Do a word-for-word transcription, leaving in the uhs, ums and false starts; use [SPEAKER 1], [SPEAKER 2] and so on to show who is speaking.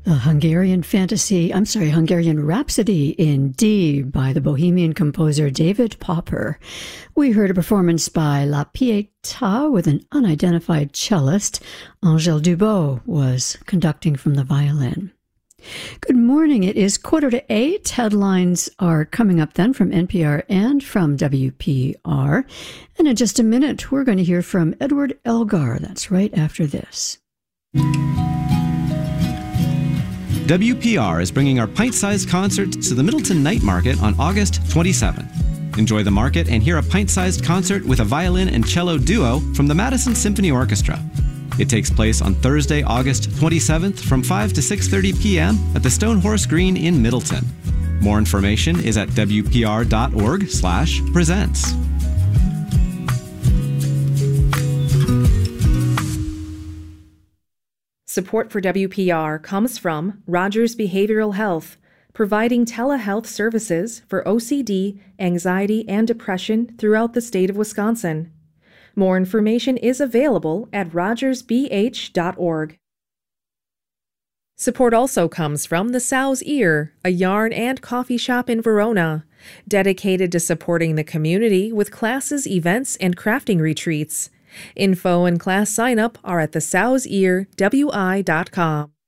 [SPEAKER 1] The Hungarian Fantasy, I'm sorry, Hungarian Rhapsody in D by the Bohemian composer David Popper. We heard a performance by La Pietà with an unidentified cellist. Angèle Dubois was conducting from the violin. Good morning. It is quarter to eight. Headlines are coming up then from N P R and from W P R. And in just a minute, we're going to hear from Edward Elgar. That's right after this.
[SPEAKER 2] W P R is bringing our pint-sized concert to the Middleton Night Market on August twenty-seventh. Enjoy the market and hear a pint-sized concert with a violin and cello duo from the Madison Symphony Orchestra. It takes place on Thursday, August twenty-seventh from five to six thirty p.m. at the Stone Horse Green in Middleton. More information is at w p r dot org slash presents.
[SPEAKER 3] Support for W P R comes from Rogers Behavioral Health, providing telehealth services for O C D, anxiety, and depression throughout the state of Wisconsin. More information is available at rogers b h dot org. Support also comes from the Sow's Ear, a yarn and coffee shop in Verona, dedicated to supporting the community with classes, events, and crafting retreats. Info and class sign-up are at the sows ear w i dot com.